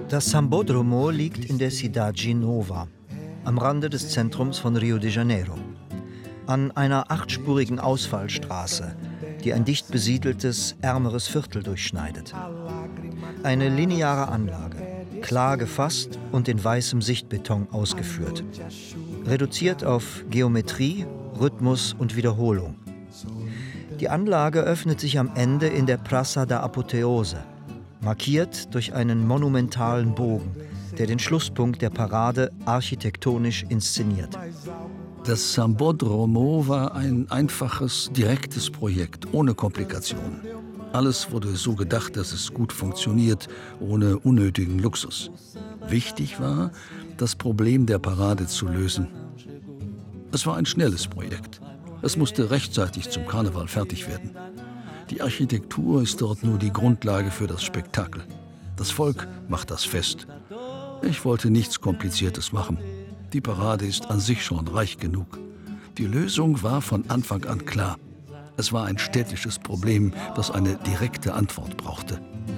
Das Sambódromo liegt in der Cidade Nova, am Rande des Zentrums von Rio de Janeiro. An einer 8-spurigen Ausfallstraße, die ein dicht besiedeltes, ärmeres Viertel durchschneidet. Eine lineare Anlage, klar gefasst und in weißem Sichtbeton ausgeführt. Reduziert auf Geometrie, Rhythmus und Wiederholung. Die Anlage öffnet sich am Ende in der Praça da Apoteose, markiert durch einen monumentalen Bogen, der den Schlusspunkt der Parade architektonisch inszeniert. Das Sambódromo war ein einfaches, direktes Projekt, ohne Komplikationen. Alles wurde so gedacht, dass es gut funktioniert, ohne unnötigen Luxus. Wichtig war, das Problem der Parade zu lösen. Es war ein schnelles Projekt. Es musste rechtzeitig zum Karneval fertig werden. Die Architektur ist dort nur die Grundlage für das Spektakel. Das Volk macht das Fest. Ich wollte nichts Kompliziertes machen. Die Parade ist an sich schon reich genug. Die Lösung war von Anfang an klar. Es war ein städtisches Problem, das eine direkte Antwort brauchte.